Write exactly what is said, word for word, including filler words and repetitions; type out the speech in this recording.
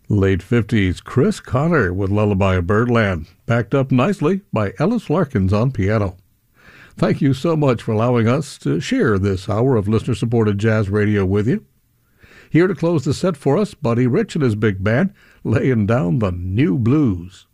Late fifties Chris Connor with Lullaby of Birdland, backed up nicely by Ellis Larkins on piano. Thank you so much for allowing us to share this hour of listener-supported jazz radio with you. Here to close the set for us, Buddy Rich and his big band, laying down the new blues.